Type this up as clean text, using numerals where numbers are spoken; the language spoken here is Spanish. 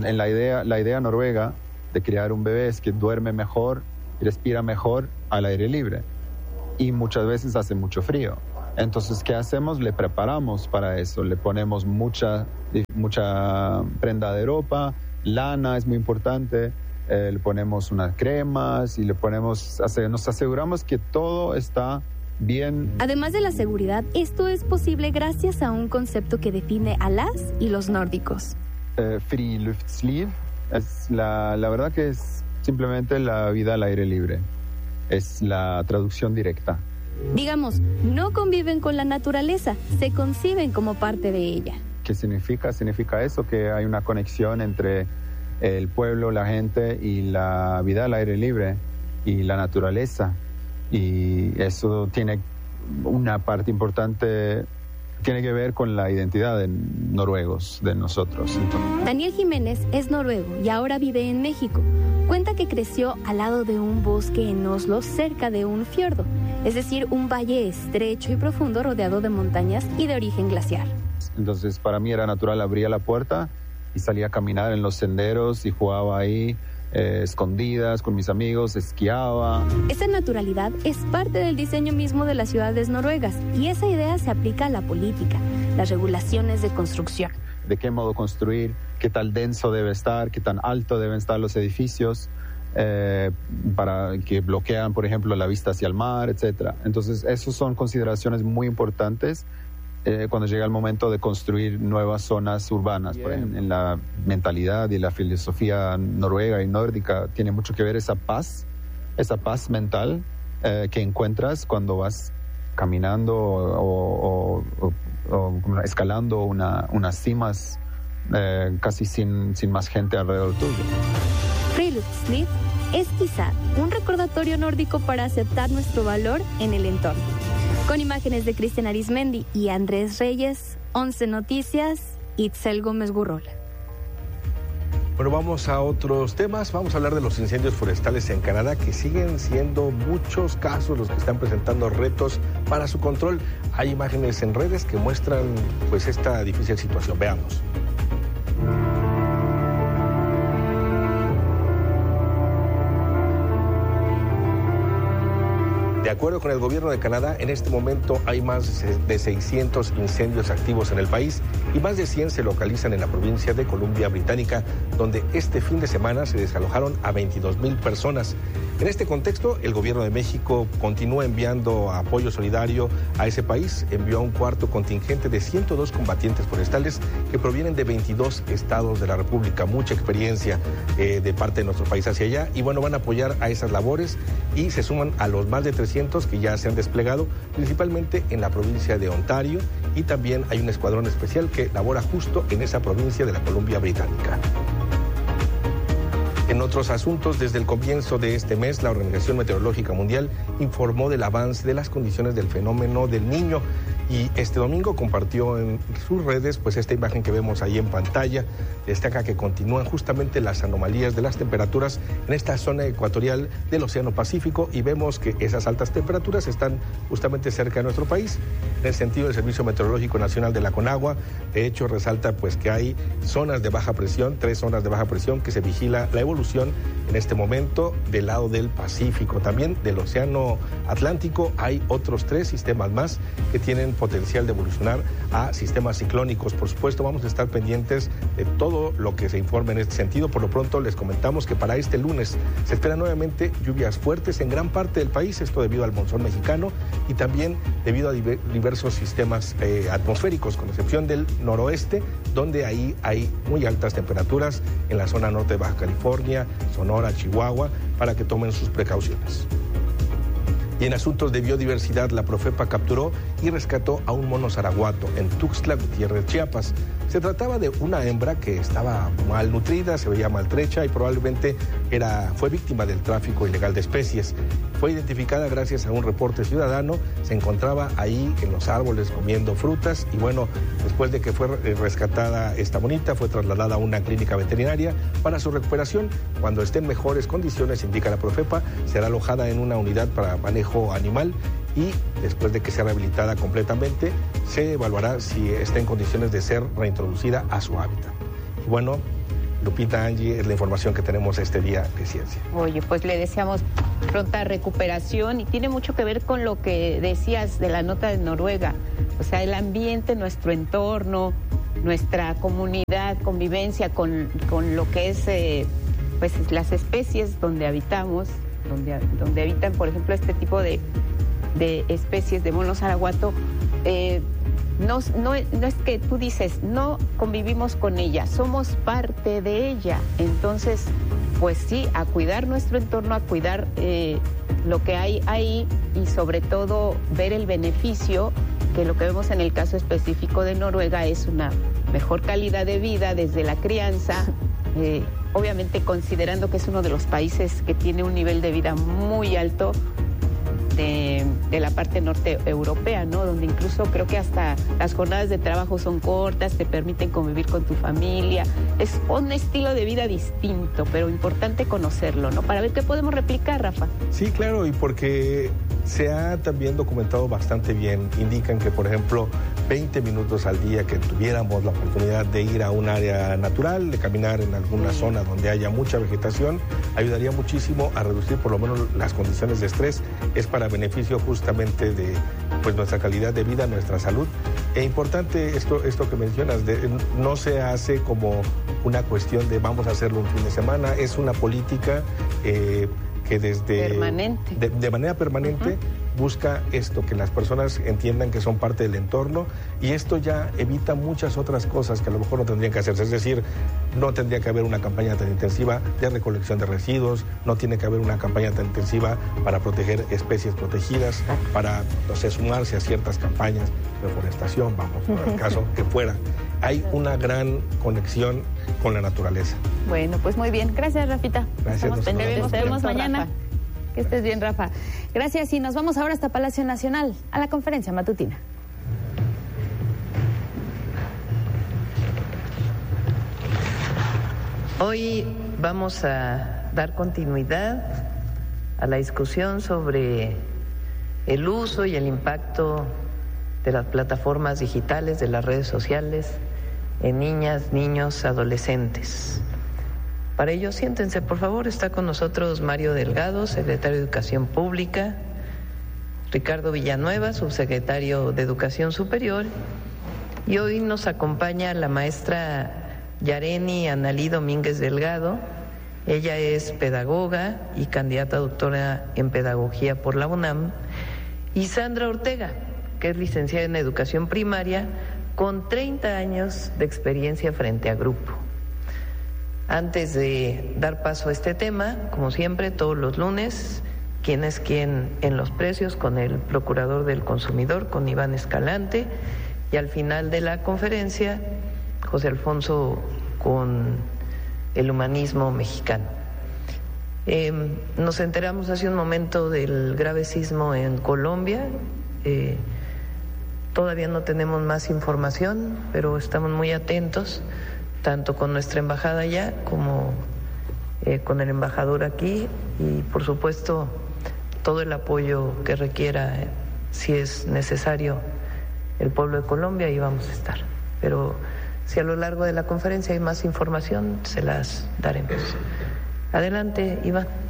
en la idea noruega de criar un bebé es que duerme mejor y respira mejor al aire libre. Y muchas veces hace mucho frío. Entonces, ¿qué hacemos? Le preparamos para eso. Le ponemos mucha prenda de ropa, lana es muy importante, le ponemos unas cremas y nos aseguramos que todo está bien. Además de la seguridad, esto es posible gracias a un concepto que define a las y los nórdicos. Friluftsliv es la verdad que es simplemente la vida al aire libre. Es la traducción directa. Digamos, no conviven con la naturaleza, se conciben como parte de ella. ¿Qué significa? Significa eso, que hay una conexión entre el pueblo, la gente y la vida al aire libre y la naturaleza. Y eso tiene una parte importante, tiene que ver con la identidad de noruegos, de nosotros. Daniel Jiménez es noruego y ahora vive en México. Cuenta que creció al lado de un bosque en Oslo, cerca de un fiordo, es decir, un valle estrecho y profundo rodeado de montañas y de origen glaciar. Entonces, para mí era natural, abría la puerta y salía a caminar en los senderos y jugaba ahí escondidas con mis amigos, esquiaba. Esa naturalidad es parte del diseño mismo de las ciudades noruegas y esa idea se aplica a la política, las regulaciones de construcción. De qué modo construir, qué tal denso debe estar, qué tan alto deben estar los edificios, para que bloquean, por ejemplo, la vista hacia el mar, etcétera. Entonces, esas son consideraciones muy importantes cuando llega el momento de construir nuevas zonas urbanas. Por ejemplo, en la mentalidad y la filosofía noruega y nórdica tiene mucho que ver esa paz mental que encuentras cuando vas caminando o escalando unas cimas casi sin más gente alrededor tuyo. Friluftsliv es quizá un recordatorio nórdico para aceptar nuestro valor en el entorno. Con imágenes de Cristian Arismendi y Andrés Reyes, 11 Noticias, Itzel Gómez Gurrola. Bueno, vamos a otros temas. Vamos a hablar de los incendios forestales en Canadá, que siguen siendo muchos casos los que están presentando retos para su control. Hay imágenes en redes que muestran pues esta difícil situación. Veamos. De acuerdo con el gobierno de Canadá, en este momento hay más de 600 incendios activos en el país y más de 100 se localizan en la provincia de Columbia Británica, donde este fin de semana se desalojaron a 22,000 personas. En este contexto, el gobierno de México continúa enviando apoyo solidario a ese país. Envió a un cuarto contingente de 102 combatientes forestales que provienen de 22 estados de la República. Mucha experiencia de parte de nuestro país hacia allá. Y bueno, van a apoyar a esas labores y se suman a los más de 300 que ya se han desplegado, principalmente en la provincia de Ontario, y también hay un escuadrón especial que labora justo en esa provincia de la Columbia Británica. En otros asuntos, desde el comienzo de este mes, la Organización Meteorológica Mundial informó del avance de las condiciones del fenómeno del Niño y este domingo compartió en sus redes pues esta imagen que vemos ahí en pantalla. Destaca que continúan justamente las anomalías de las temperaturas en esta zona ecuatorial del Océano Pacífico y vemos que esas altas temperaturas están justamente cerca de nuestro país. En el sentido, el Servicio Meteorológico Nacional de la Conagua, de hecho, resalta pues que hay zonas de baja presión, 3 zonas de baja presión que se vigila la evolución en este momento del lado del Pacífico. También del Océano Atlántico hay otros 3 sistemas más que tienen potencial de evolucionar a sistemas ciclónicos. Por supuesto, vamos a estar pendientes de todo lo que se informe en este sentido. Por lo pronto, les comentamos que para este lunes se esperan nuevamente lluvias fuertes en gran parte del país, esto debido al monzón mexicano y también debido a diversos sistemas atmosféricos, con excepción del noroeste, donde ahí hay muy altas temperaturas en la zona norte de Baja California, Sonora, Chihuahua, para que tomen sus precauciones. Y en asuntos de biodiversidad, la Profepa capturó y rescató a un mono zaraguato en Tuxtla Gutiérrez, Chiapas. Se trataba de una hembra que estaba malnutrida, se veía maltrecha y probablemente fue víctima del tráfico ilegal de especies. Fue identificada gracias a un reporte ciudadano, se encontraba ahí en los árboles comiendo frutas y bueno, después de que fue rescatada esta monita, fue trasladada a una clínica veterinaria para su recuperación. Cuando esté en mejores condiciones, indica la Profepa, será alojada en una unidad para manejo animal y después de que sea rehabilitada completamente, se evaluará si está en condiciones de ser reintroducida a su hábitat. Y bueno, Lupita, Angie, es la información que tenemos este día de ciencia. Oye, pues le deseamos pronta recuperación y tiene mucho que ver con lo que decías de la nota de Noruega. O sea, el ambiente, nuestro entorno, nuestra comunidad, convivencia con lo que es pues las especies donde habitamos, donde habitan, por ejemplo, este tipo de especies de mono zaraguato. No es que tú dices, no convivimos con ella, somos parte de ella. Entonces, pues sí, a cuidar nuestro entorno, a cuidar lo que hay ahí y sobre todo ver el beneficio, que lo que vemos en el caso específico de Noruega es una mejor calidad de vida desde la crianza, obviamente considerando que es uno de los países que tiene un nivel de vida muy alto de la parte norte europea, ¿no? Donde incluso creo que hasta las jornadas de trabajo son cortas, te permiten convivir con tu familia. Es un estilo de vida distinto, pero importante conocerlo, ¿no? Para ver qué podemos replicar, Rafa. Sí, claro, y porque se ha también documentado bastante bien. Indican que, por ejemplo, 20 minutos al día que tuviéramos la oportunidad de ir a un área natural, de caminar en alguna zona donde haya mucha vegetación, ayudaría muchísimo a reducir por lo menos las condiciones de estrés. Es para beneficio justamente de pues nuestra calidad de vida, nuestra salud. E importante esto que mencionas, no se hace como una cuestión de vamos a hacerlo un fin de semana, es una política que desde permanente. De manera permanente busca esto, que las personas entiendan que son parte del entorno, y esto ya evita muchas otras cosas que a lo mejor no tendrían que hacerse. Es decir, no tendría que haber una campaña tan intensiva de recolección de residuos, no tiene que haber una campaña tan intensiva para proteger especies protegidas, para, no sé, sumarse a ciertas campañas de reforestación, vamos, por el caso que fuera. Hay una gran conexión con la naturaleza. Bueno, pues muy bien. Gracias, Rafita. Gracias. Nos vemos mañana. Rafa. Que estés bien, Rafa. Gracias, y nos vamos ahora hasta Palacio Nacional, a la conferencia matutina. Hoy vamos a dar continuidad a la discusión sobre el uso y el impacto de las plataformas digitales, de las redes sociales, en niñas, niños, adolescentes. Para ello, siéntense, por favor. Está con nosotros Mario Delgado, secretario de Educación Pública, Ricardo Villanueva, subsecretario de Educación Superior, y hoy nos acompaña la maestra Yareni Analí Domínguez Delgado. Ella es pedagoga y candidata a doctora en Pedagogía por la UNAM, y Sandra Ortega, que es licenciada en Educación Primaria, con 30 años de experiencia frente a grupo. Antes de dar paso a este tema, como siempre, todos los lunes, quién es quién en los precios con el Procurador del Consumidor, con Iván Escalante, y al final de la conferencia, José Alfonso con el humanismo mexicano. Nos enteramos hace un momento del grave sismo en Colombia. Todavía no tenemos más información, pero estamos muy atentos, tanto con nuestra embajada allá como con el embajador aquí, y por supuesto todo el apoyo que requiera, si es necesario, el pueblo de Colombia, ahí vamos a estar. Pero si a lo largo de la conferencia hay más información, se las daremos. Adelante, Iván.